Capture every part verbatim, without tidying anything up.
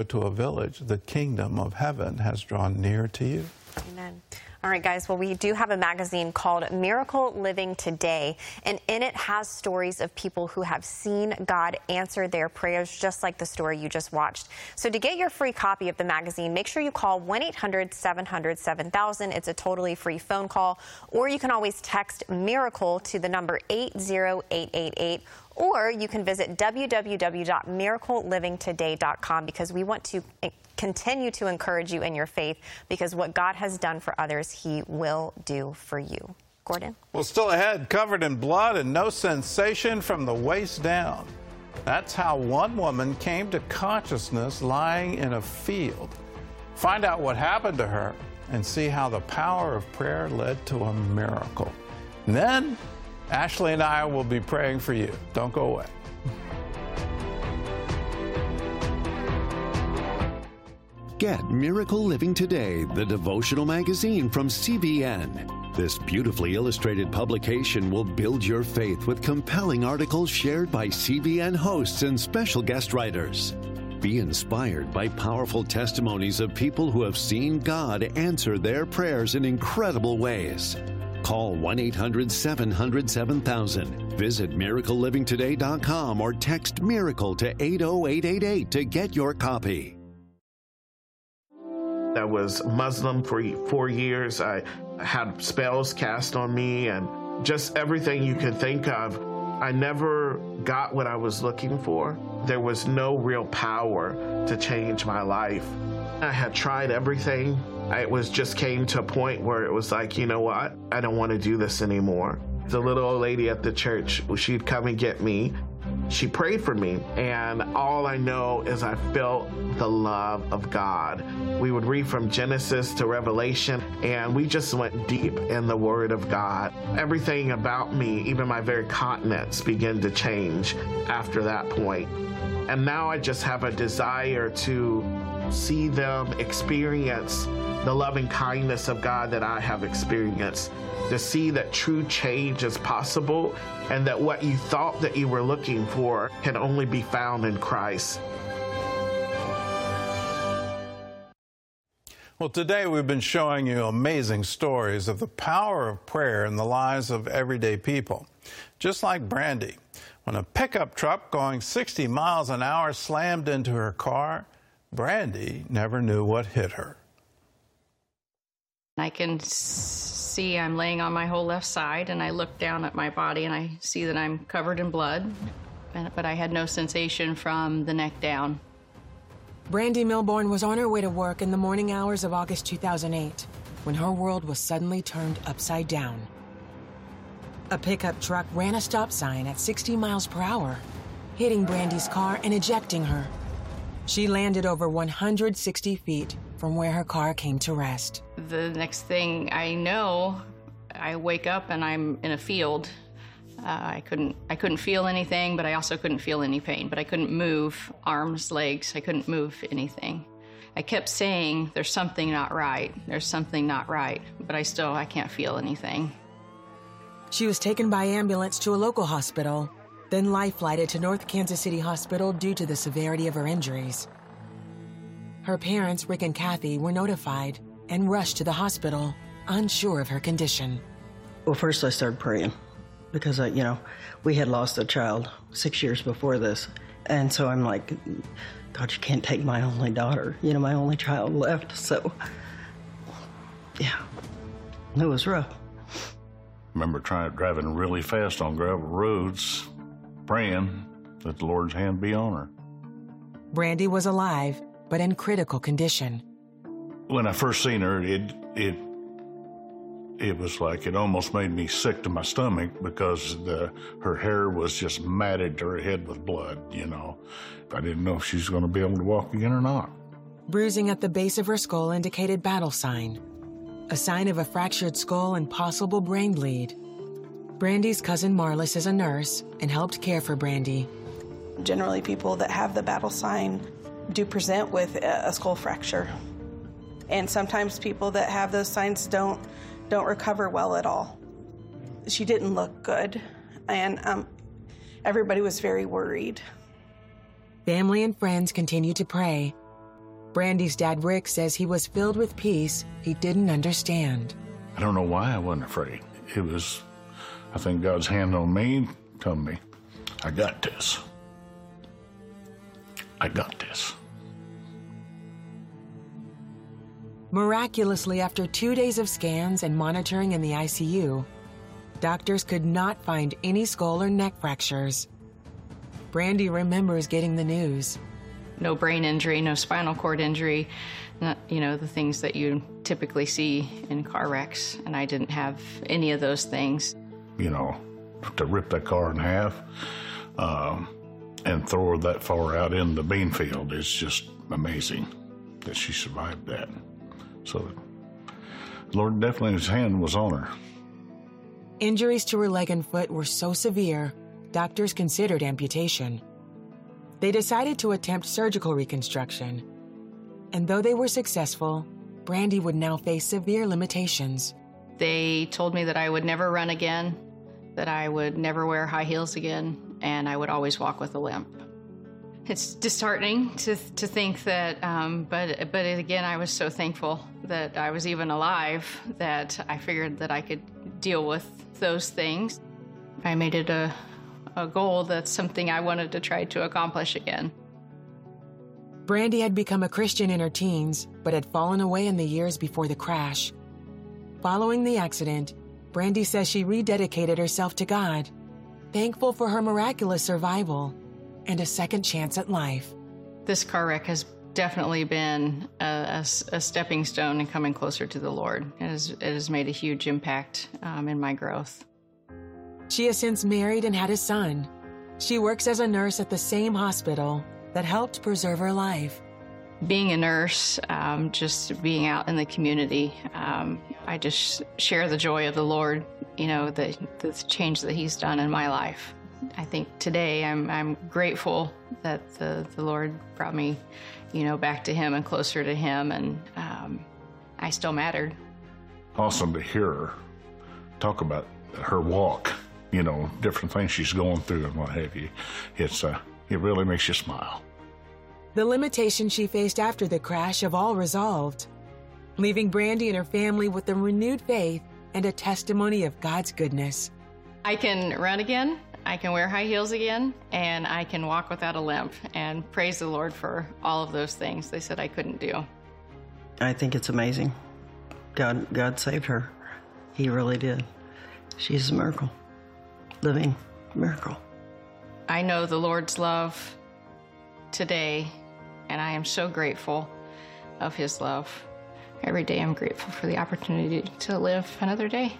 to a village, the kingdom of heaven has drawn near to you. Amen. All right, guys, well, we do have a magazine called Miracle Living Today, and in it has stories of people who have seen God answer their prayers, just like the story you just watched. So to get your free copy of the magazine, make sure you call one eight hundred seven hundred seven thousand. It's a totally free phone call, or you can always text MIRACLE to the number eight zero eight eight eight. Or you can visit w w w dot miracle living today dot com, because we want to continue to encourage you in your faith, because what God has done for others, He will do for you. Gordon? Well, still ahead, covered in blood and no sensation from the waist down. That's how one woman came to consciousness lying in a field. Find out what happened to her and see how the power of prayer led to a miracle. And then Ashley and I will be praying for you. Don't go away. Get Miracle Living Today, the devotional magazine from C B N. This beautifully illustrated publication will build your faith with compelling articles shared by C B N hosts and special guest writers. Be inspired by powerful testimonies of people who have seen God answer their prayers in incredible ways. Call one eight hundred seven hundred seven thousand. Visit miracle living today dot com or text MIRACLE to eight zero eight eight eight to get your copy. I was Muslim for four years. I had spells cast on me and just everything you could think of. I never got what I was looking for. There was no real power to change my life. I had tried everything. It was just came to a point where it was like, you know what? I don't want to do this anymore. The little old lady at the church, she'd come and get me. She prayed for me, and all I know is I felt the love of God. We would read from Genesis to Revelation, and we just went deep in the Word of God. Everything about me, even my very continents, began to change after that point. And now I just have a desire to see them experience the loving kindness of God that I have experienced, to see that true change is possible and that what you thought that you were looking for can only be found in Christ. Well, today we've been showing you amazing stories of the power of prayer in the lives of everyday people. Just like Brandy, when a pickup truck going sixty miles an hour slammed into her car, Brandy never knew what hit her. I can see I'm laying on my whole left side, and I look down at my body and I see that I'm covered in blood, but I had no sensation from the neck down. Brandy Milbourne was on her way to work in the morning hours of August two thousand eight when her world was suddenly turned upside down. A pickup truck ran a stop sign at sixty miles per hour, hitting Brandy's car and ejecting her. She landed over one hundred sixty feet from where her car came to rest. The next thing I know, I wake up and I'm in a field. Uh, I couldn't, I couldn't feel anything, but I also couldn't feel any pain. But I couldn't move arms, legs. I couldn't move anything. I kept saying, "There's something not right. There's something not right." But I still, I can't feel anything. She was taken by ambulance to a local hospital, then life-flighted to North Kansas City Hospital due to the severity of her injuries. Her parents, Rick and Kathy, were notified and rushed to the hospital, unsure of her condition. Well, first I started praying because, I, you know, we had lost a child six years before this. And so I'm like, God, you can't take my only daughter, you know, my only child left. So, yeah, it was rough. I remember trying driving really fast on gravel roads, praying that the Lord's hand be on her. Brandy was alive, but in critical condition. When I first seen her, it it it was like it almost made me sick to my stomach because the her hair was just matted to her head with blood, you know. I didn't know if she was going to be able to walk again or not. Bruising at the base of her skull indicated battle sign, a sign of a fractured skull and possible brain bleed. Brandy's cousin Marlis is a nurse and helped care for Brandy. Generally, people that have the battle sign do present with a skull fracture. And sometimes people that have those signs don't don't recover well at all. She didn't look good, and um, everybody was very worried. Family and friends continued to pray, Brandy's dad, Rick, says he was filled with peace he didn't understand. I don't know why I wasn't afraid. It was, I think, God's hand on me, telling me, I got this. I got this. Miraculously, after two days of scans and monitoring in the I C U, doctors could not find any skull or neck fractures. Brandy remembers getting the news. No brain injury, no spinal cord injury, not, you know, the things that you typically see in car wrecks, and I didn't have any of those things. You know, to rip that car in half um, and throw her that far out in the bean field is just amazing that she survived that. So, the Lord definitely, his hand was on her. Injuries to her leg and foot were so severe, doctors considered amputation. They decided to attempt surgical reconstruction. And though they were successful, Brandy would now face severe limitations. They told me that I would never run again, that I would never wear high heels again, and I would always walk with a limp. It's disheartening to to think that, um, but but again, I was so thankful that I was even alive that I figured that I could deal with those things. I made it a, a goal that's something I wanted to try to accomplish again. Brandy had become a Christian in her teens, but had fallen away in the years before the crash. Following the accident, Brandy says she rededicated herself to God, thankful for her miraculous survival and a second chance at life. This car wreck has definitely been a, a, a stepping stone in coming closer to the Lord. It has, it has made a huge impact um, in my growth. She has since married and had a son. She works as a nurse at the same hospital that helped preserve her life. Being a nurse, um, just being out in the community, um, I just share the joy of the Lord, you know, the, the change that he's done in my life. I think today I'm, I'm grateful that the, the Lord brought me, you know, back to him and closer to him, and um, I still mattered. Awesome to hear her talk about her walk, you know, different things she's going through and what have you. It's, uh, it really makes you smile. The limitations she faced after the crash have all resolved, leaving Brandy and her family with a renewed faith and a testimony of God's goodness. I can run again, I can wear high heels again, and I can walk without a limp, and praise the Lord for all of those things they said I couldn't do. I think it's amazing. God, God saved her. He really did. She's a miracle, living miracle. I know the Lord's love today, and I am so grateful of his love. Every day I'm grateful for the opportunity to live another day.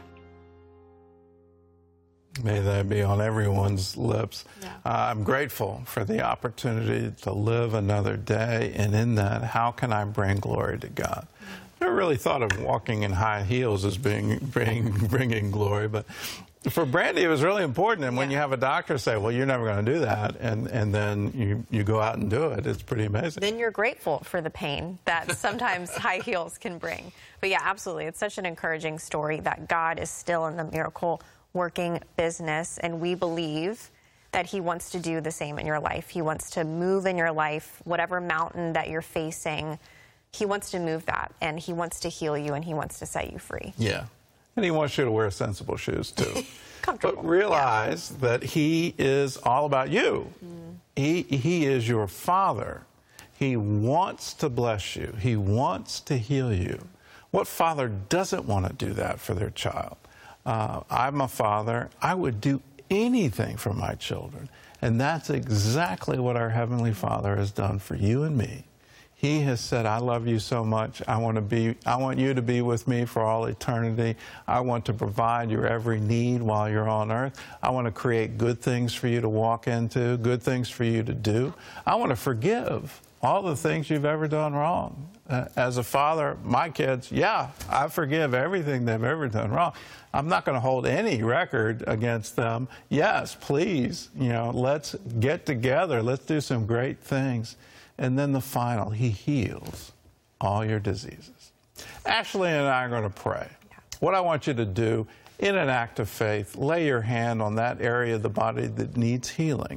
May that be on everyone's lips. Yeah. Uh, I'm grateful for the opportunity to live another day, and in that, how can I bring glory to God? I never really thought of walking in high heels as being, being bringing glory, but for Brandy, it was really important. And when Yeah. you have a doctor say, well, you're never going to do that, and, and then you, you go out and do it, it's pretty amazing. Then you're grateful for the pain that sometimes high heels can bring. But yeah, absolutely. It's such an encouraging story that God is still in the miracle working business, and we believe that he wants to do the same in your life. He wants to move in your life, whatever mountain that you're facing. He wants to move that, and he wants to heal you, and he wants to set you free. Yeah. And he wants you to wear sensible shoes, too. Comfortable. But realize yeah. that he is all about you. Mm. He, he is your father. He wants to bless you. He wants to heal you. What father doesn't want to do that for their child? Uh, I'm a father. I would do anything for my children. And that's exactly what our Heavenly Father has done for you and me. He has said, I love you so much. I want to be, I want you to be with me for all eternity. I want to provide your every need while you're on earth. I want to create good things for you to walk into, good things for you to do. I want to forgive all the things you've ever done wrong. Uh, as a father, my kids, yeah, I forgive everything they've ever done wrong. I'm not going to hold any record against them. Yes, please, you know, let's get together. Let's do some great things. And then the final, he heals all your diseases. Ashley and I are going to pray. What I want you to do, in an act of faith, lay your hand on that area of the body that needs healing.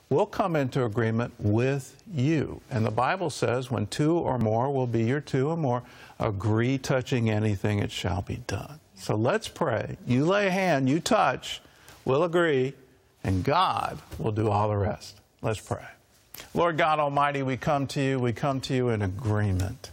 we'll come into agreement with you. And the Bible says when two or more will be your two or more, agree touching anything, it shall be done. So let's pray. You lay a hand, you touch, we'll agree, and God will do all the rest. Let's pray. Lord God Almighty, we come to you, we come to you in agreement.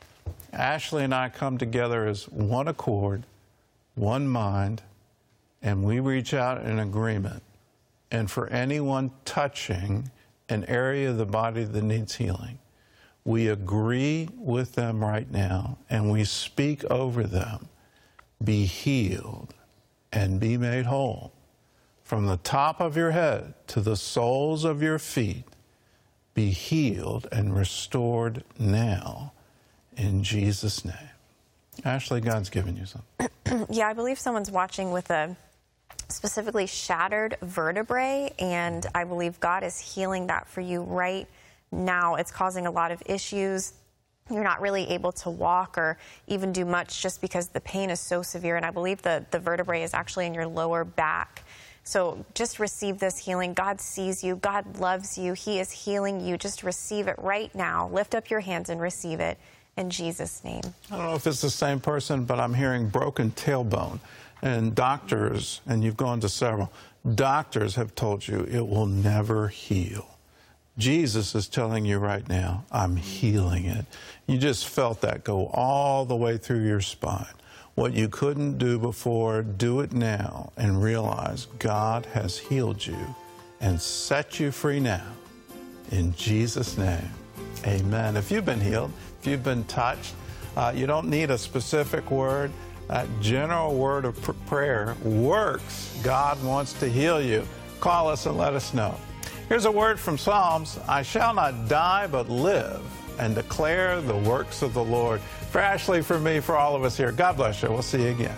Ashley and I come together as one accord, one mind, and we reach out in agreement. And for anyone touching an area of the body that needs healing, we agree with them right now, and we speak over them. Be healed and be made whole. From the top of your head to the soles of your feet, be healed and restored now in Jesus' name. Ashley, God's given you something. Yeah, I believe someone's watching with a specifically shattered vertebrae, and I believe God is healing that for you right now. It's causing a lot of issues. You're not really able to walk or even do much just because the pain is so severe, and I believe the, the vertebrae is actually in your lower back. So just receive this healing. God sees you. God loves you. He is healing you. Just receive it right now. Lift up your hands and receive it in Jesus' name. I don't know if it's the same person, but I'm hearing broken tailbone. And doctors, and you've gone to several, doctors have told you it will never heal. Jesus is telling you right now, I'm healing it. You just felt that go all the way through your spine. What you couldn't do before, do it now and realize God has healed you and set you free now. In Jesus' name, amen. If you've been healed, if you've been touched, uh, you don't need a specific word. That general word of pr- prayer works. God wants to heal you. Call us and let us know. Here's a word from Psalms. I shall not die but live and declare the works of the Lord. For Ashley, for me, for all of us here, God bless you. We'll see you again.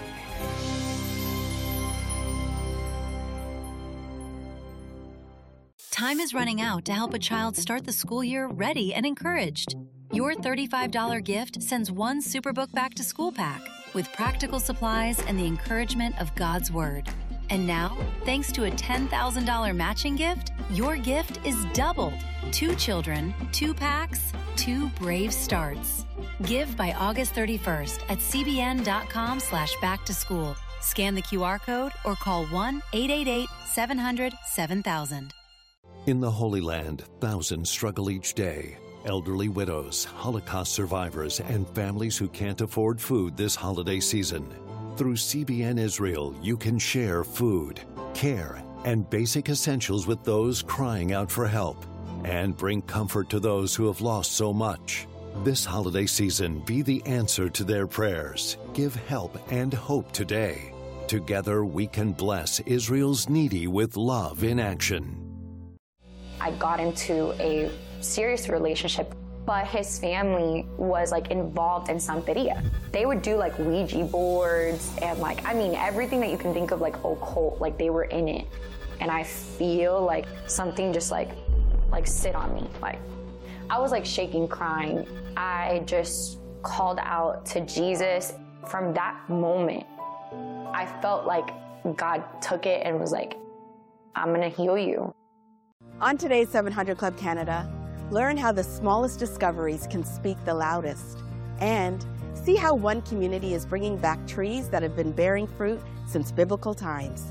Time is running out to help a child start the school year ready and encouraged. Your thirty-five dollars gift sends one Superbook Back to School pack with practical supplies and the encouragement of God's Word. And now, thanks to a ten thousand dollars matching gift, your gift is doubled. Two children, two packs, two brave starts. Give by August thirty-first at cbn.com slash back to school. Scan the Q R code or call one eight eight eight, seven hundred, seven thousand. In the Holy Land, thousands struggle each day. Elderly widows, Holocaust survivors, and families who can't afford food this holiday season. Through C B N Israel, you can share food, care, and basic essentials with those crying out for help, and bring comfort to those who have lost so much. This holiday season, be the answer to their prayers. Give help and hope today. Together, we can bless Israel's needy with love in action. I got into a serious relationship, but his family was like involved in Santeria. They would do like Ouija boards and like, I mean, everything that you can think of like occult, like they were in it. And I feel like something just like, like sit on me. Like I was like shaking, crying. I just called out to Jesus. From that moment, I felt like God took it and was like, I'm gonna heal you. On today's seven hundred Club Canada, learn how the smallest discoveries can speak the loudest, and see how one community is bringing back trees that have been bearing fruit since biblical times.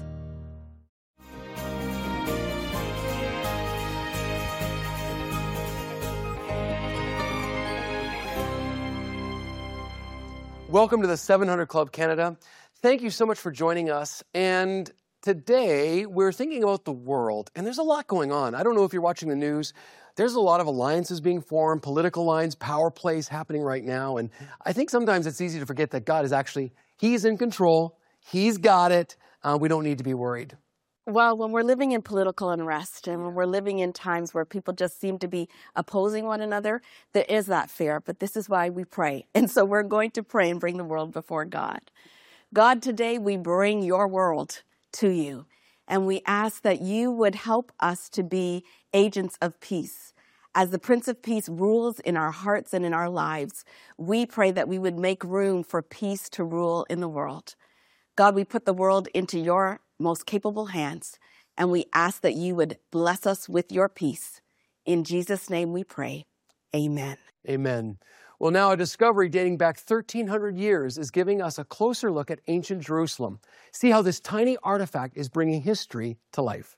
Welcome to the seven hundred Club Canada. Thank you so much for joining us. And today we're thinking about the world, and there's a lot going on. I don't know if you're watching the news. There's a lot of alliances being formed, political lines, power plays happening right now. And I think sometimes it's easy to forget that God is actually, He's in control. He's got it. Uh, we don't need to be worried. Well, when we're living in political unrest and when we're living in times where people just seem to be opposing one another, there is that fear. But this is why we pray. And so we're going to pray and bring the world before God. God, today we bring your world to you. And we ask that you would help us to be agents of peace. As the Prince of Peace rules in our hearts and in our lives, we pray that we would make room for peace to rule in the world. God, we put the world into your most capable hands. And we ask that you would bless us with your peace. In Jesus' name we pray. Amen. Amen. Well, now a discovery dating back thirteen hundred years is giving us a closer look at ancient Jerusalem. See how this tiny artifact is bringing history to life.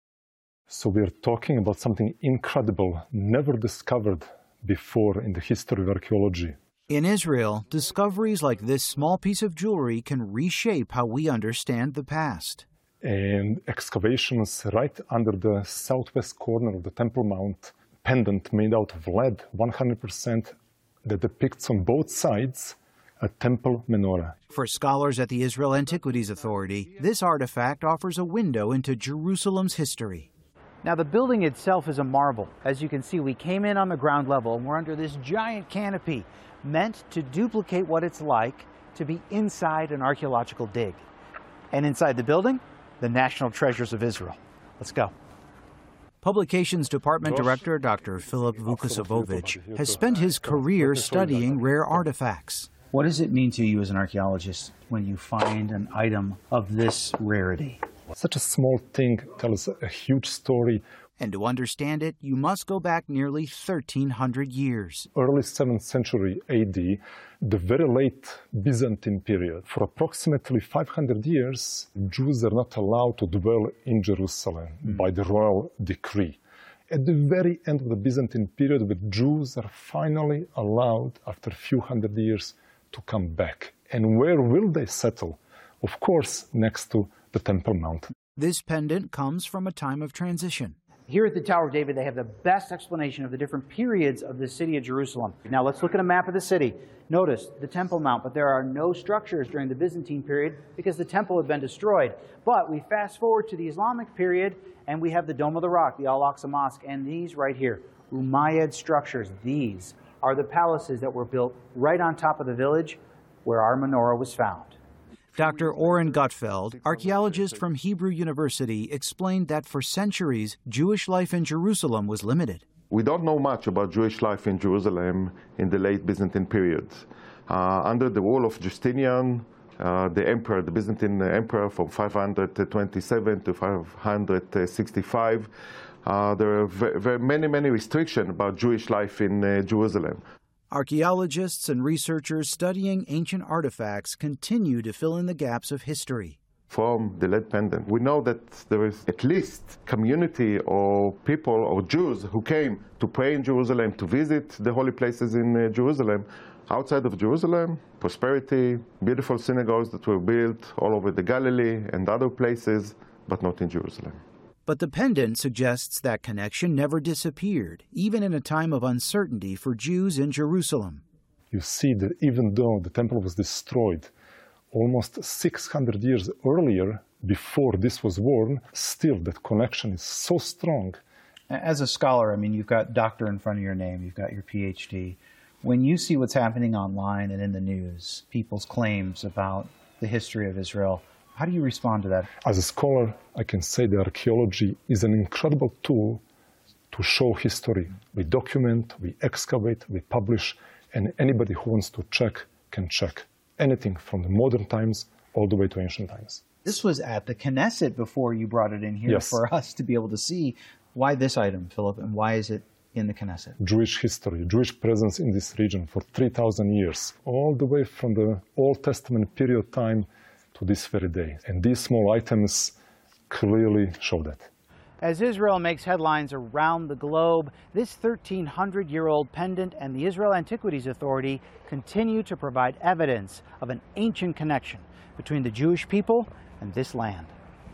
So we're talking about something incredible, never discovered before in the history of archaeology. In Israel, discoveries like this small piece of jewelry can reshape how we understand the past. And excavations right under the southwest corner of the Temple Mount, pendant made out of lead, one hundred percent, that depicts on both sides a temple menorah. For scholars at the Israel Antiquities Authority, this artifact offers a window into Jerusalem's history. Now, the building itself is a marvel. As you can see, we came in on the ground level and we're under this giant canopy meant to duplicate what it's like to be inside an archaeological dig. And inside the building, the national treasures of Israel. Let's go. Publications Department Director Doctor Filip Vukasovovich has spent his career studying rare artifacts. What does it mean to you as an archaeologist when you find an item of this rarity? Such a small thing tells a huge story. And to understand it, you must go back nearly thirteen hundred years. Early seventh century A D, the very late Byzantine period. For approximately five hundred years, Jews are not allowed to dwell in Jerusalem mm. by the royal decree. At the very end of the Byzantine period, the Jews are finally allowed, after a few hundred years, to come back. And where will they settle? Of course, next to the Temple Mount. This pendant comes from a time of transition. Here at the Tower of David, they have the best explanation of the different periods of the city of Jerusalem. Now let's look at a map of the city. Notice the Temple Mount, but there are no structures during the Byzantine period because the temple had been destroyed. But we fast forward to the Islamic period, and we have the Dome of the Rock, the Al-Aqsa Mosque, and these right here, Umayyad structures. These are the palaces that were built right on top of the village where our menorah was found. Doctor Oren Gutfeld, archaeologist from Hebrew University, explained that for centuries, Jewish life in Jerusalem was limited. We don't know much about Jewish life in Jerusalem in the late Byzantine period. Uh, under the rule of Justinian, uh, the emperor, the Byzantine emperor from five hundred twenty-seven to five hundred sixty-five, uh, there are very, very many, many restrictions about Jewish life in uh, Jerusalem. Archaeologists and researchers studying ancient artifacts continue to fill in the gaps of history. From the lead pendant, we know that there is at least community or people or Jews who came to pray in Jerusalem, to visit the holy places in uh, Jerusalem. Outside of Jerusalem, prosperity, beautiful synagogues that were built all over the Galilee and other places, but not in Jerusalem. But the pendant suggests that connection never disappeared, even in a time of uncertainty for Jews in Jerusalem. You see that even though the temple was destroyed almost six hundred years earlier, before this was worn, still that connection is so strong. As a scholar, I mean, you've got doctor in front of your name, you've got your P H D. When you see what's happening online and in the news, people's claims about the history of Israel, how do you respond to that? As a scholar, I can say that archaeology is an incredible tool to show history. We document, we excavate, we publish, and anybody who wants to check can check. Anything from the modern times all the way to ancient times. This was at the Knesset before you brought it in here yes. for us to be able to see. Why this item, Philip, and why is it in the Knesset? Jewish history, Jewish presence in this region for three thousand years, all the way from the Old Testament period time to this very day. And these small items clearly show that. As Israel makes headlines around the globe, this thirteen hundred year old pendant and the Israel Antiquities Authority continue to provide evidence of an ancient connection between the Jewish people and this land.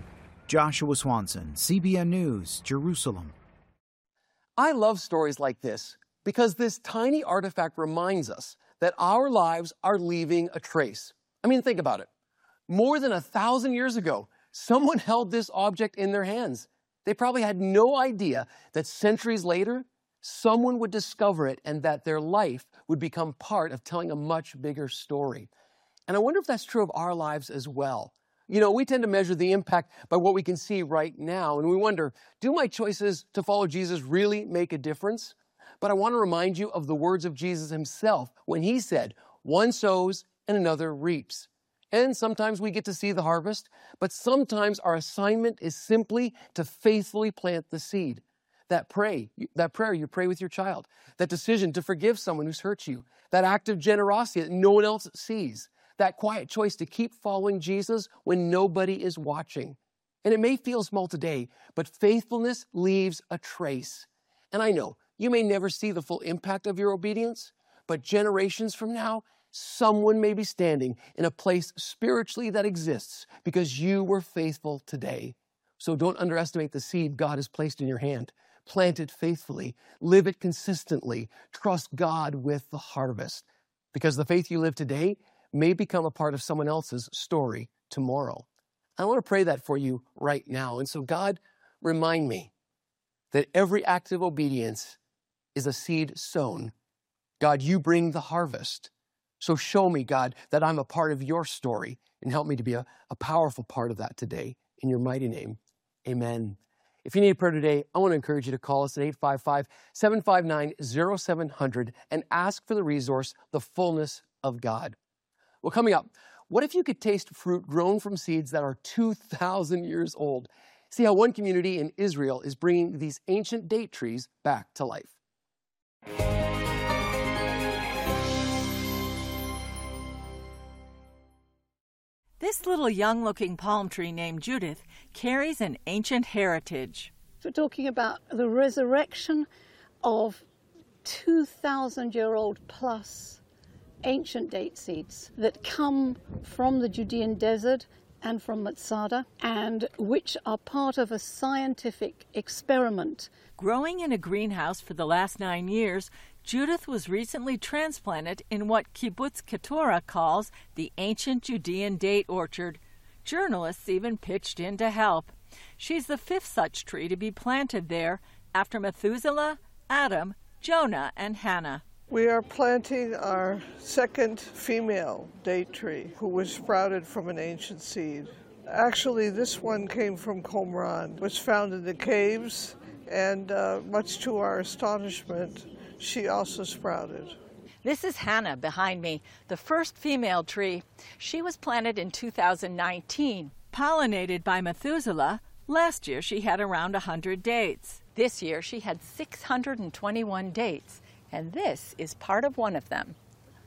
Joshua Swanson, C B N News, Jerusalem. I love stories like this because this tiny artifact reminds us that our lives are leaving a trace. I mean, think about it. More than a thousand years ago, someone held this object in their hands. They probably had no idea that centuries later, someone would discover it and that their life would become part of telling a much bigger story. And I wonder if that's true of our lives as well. You know, we tend to measure the impact by what we can see right now, and we wonder, do my choices to follow Jesus really make a difference? But I want to remind you of the words of Jesus himself when he said, one sows and another reaps. And sometimes we get to see the harvest, but sometimes our assignment is simply to faithfully plant the seed. That pray, that prayer you pray with your child, that decision to forgive someone who's hurt you, that act of generosity that no one else sees, that quiet choice to keep following Jesus when nobody is watching. And it may feel small today, but faithfulness leaves a trace. And I know you may never see the full impact of your obedience, but generations from now, someone may be standing in a place spiritually that exists because you were faithful today. So don't underestimate the seed God has placed in your hand. Plant it faithfully, live it consistently, trust God with the harvest, because the faith you live today may become a part of someone else's story tomorrow. I want to pray that for you right now. And so God, remind me that every act of obedience is a seed sown. God, you bring the harvest. So show me, God, that I'm a part of your story and help me to be a, a powerful part of that today. In your mighty name, amen. If you need prayer today, I want to encourage you to call us at eight five five, seven five nine, zero seven zero zero and ask for the resource, The Fullness of God. Well, coming up, what if you could taste fruit grown from seeds that are two thousand years old? See how one community in Israel is bringing these ancient date trees back to life. This little young-looking palm tree named Judith carries an ancient heritage. We're talking about the resurrection of two thousand year old plus ancient date seeds that come from the Judean desert and from Masada, and which are part of a scientific experiment. Growing in a greenhouse for the last nine years, Judith was recently transplanted in what Kibbutz Keturah calls the ancient Judean date orchard. Journalists even pitched in to help. She's the fifth such tree to be planted there after Methuselah, Adam, Jonah, and Hannah. We are planting our second female date tree who was sprouted from an ancient seed. Actually, this one came from Qumran, was found in the caves, and uh, much to our astonishment, she also sprouted. This is Hannah behind me, the first female tree. She was planted in two thousand nineteen. Pollinated by Methuselah, last year she had around one hundred dates. This year she had six hundred twenty-one dates, and this is part of one of them.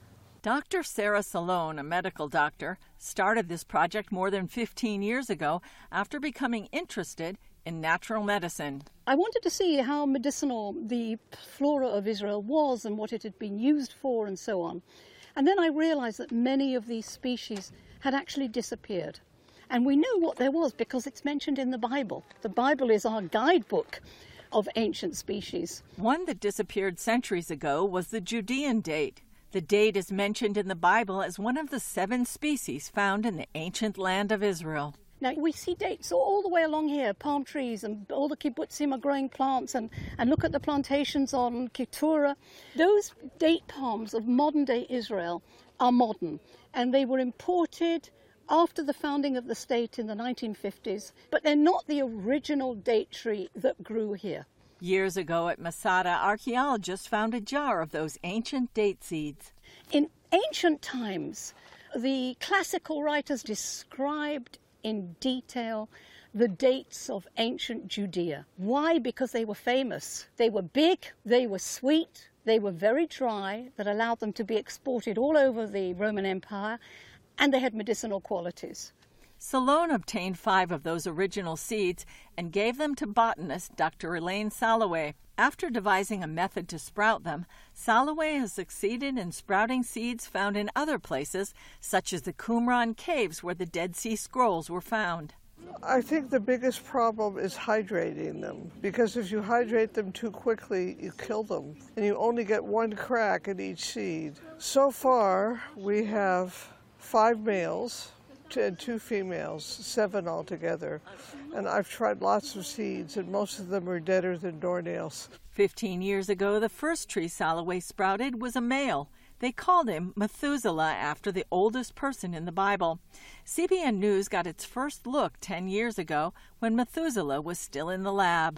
Doctor Sarah Salone, a medical doctor, started this project more than fifteen years ago after becoming interested in natural medicine. I wanted to see how medicinal the flora of Israel was and what it had been used for and so on. And then I realized that many of these species had actually disappeared. And we know what there was because it's mentioned in the Bible. The Bible is our guidebook of ancient species. One that disappeared centuries ago was the Judean date. The date is mentioned in the Bible as one of the seven species found in the ancient land of Israel. Now, we see dates all the way along here, palm trees, and all the kibbutzim are growing plants, and, and look at the plantations on Keturah. Those date palms of modern-day Israel are modern, and they were imported after the founding of the state in the nineteen fifties, but they're not the original date tree that grew here. Years ago at Masada, archaeologists found a jar of those ancient date seeds. In ancient times, the classical writers described in detail the dates of ancient Judea. Why? Because they were famous. They were big, they were sweet, they were very dry, that allowed them to be exported all over the Roman Empire, and they had medicinal qualities. Salone obtained five of those original seeds and gave them to botanist Doctor Elaine Soloway. After devising a method to sprout them, Soloway has succeeded in sprouting seeds found in other places, such as the Qumran caves where the Dead Sea Scrolls were found. I think the biggest problem is hydrating them, because if you hydrate them too quickly, you kill them, and you only get one crack in each seed. So far, we have five males and two females, seven altogether. And I've tried lots of seeds, and most of them are deader than doornails. Fifteen years ago, the first tree Soloway sprouted was a male. They called him Methuselah after the oldest person in the Bible. C B N News got its first look ten years ago when Methuselah was still in the lab.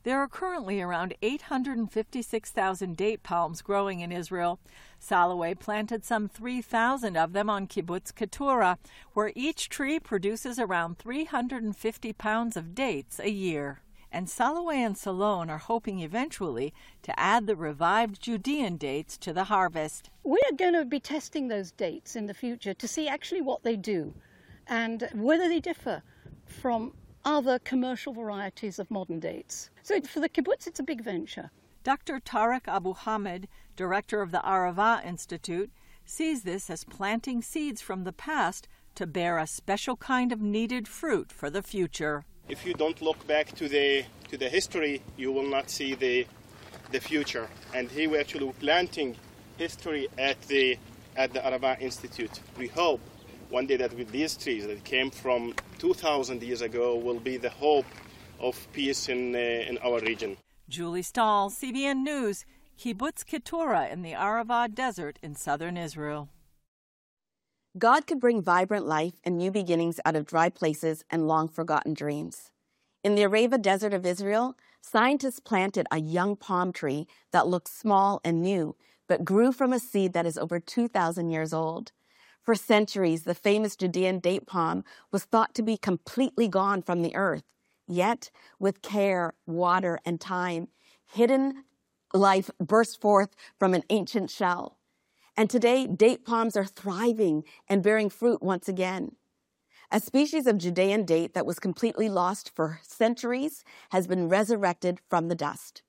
There are currently around eight hundred fifty-six thousand date palms growing in Israel. Soloway planted some three thousand of them on Kibbutz Keturah, where each tree produces around three hundred fifty pounds of dates a year. And Soloway and Salone are hoping eventually to add the revived Judean dates to the harvest. We're going to be testing those dates in the future to see actually what they do and whether they differ from other commercial varieties of modern dates. So for the kibbutz, it's a big venture. Doctor Tarek Abu Hamid, director of the Arava Institute, sees this as planting seeds from the past to bear a special kind of needed fruit for the future. If you don't look back to the to the history, you will not see the the future. And here we're actually planting history at the at the Arava Institute. We hope one day that with these trees that came from two thousand years ago will be the hope of peace in uh, in our region. Julie Stahl, C B N News, Kibbutz Keturah in the Arava Desert in southern Israel. God could bring vibrant life and new beginnings out of dry places and long-forgotten dreams. In the Arava Desert of Israel, scientists planted a young palm tree that looked small and new, but grew from a seed that is over two thousand years old. For centuries, the famous Judean date palm was thought to be completely gone from the earth. Yet, with care, water, and time, hidden life burst forth from an ancient shell. And today, date palms are thriving and bearing fruit once again. A species of Judean date that was completely lost for centuries has been resurrected from the dust.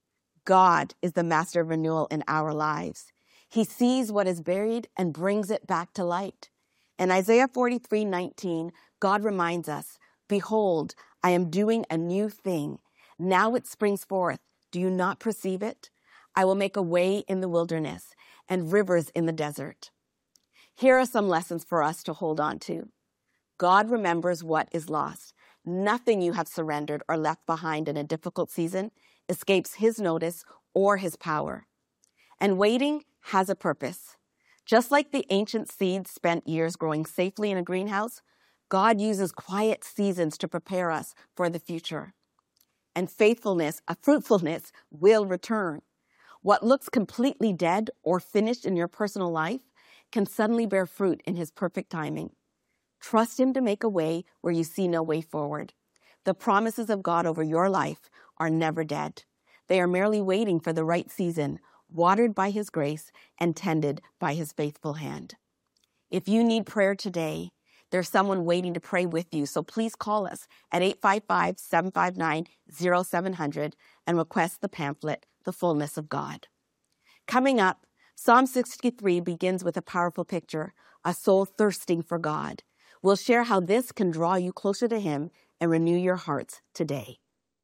God is the master of renewal in our lives. He sees what is buried and brings it back to light. In Isaiah forty-three nineteen, God reminds us, "Behold, I am doing a new thing. Now it springs forth. Do you not perceive it? I will make a way in the wilderness and rivers in the desert." Here are some lessons for us to hold on to. God remembers what is lost. Nothing you have surrendered or left behind in a difficult season escapes his notice or his power. And waiting has a purpose. Just like the ancient seeds spent years growing safely in a greenhouse, God uses quiet seasons to prepare us for the future. And faithfulness, a fruitfulness, will return. What looks completely dead or finished in your personal life can suddenly bear fruit in his perfect timing. Trust him to make a way where you see no way forward. The promises of God over your life are never dead. They are merely waiting for the right season, watered by his grace and tended by his faithful hand. If you need prayer today, there's someone waiting to pray with you, so please call us at eight five five, seven five nine, zero seven zero zero and request the pamphlet, The Fullness of God. Coming up, Psalm sixty-three begins with a powerful picture, a soul thirsting for God. We'll share how this can draw you closer to him and renew your hearts today.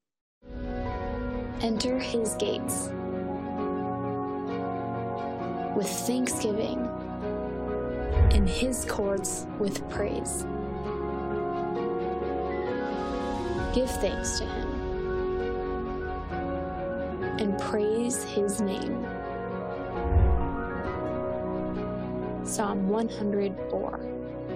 Enter his gates with thanksgiving, in his courts with praise. Give thanks to him and praise his name. Psalm one hundred four.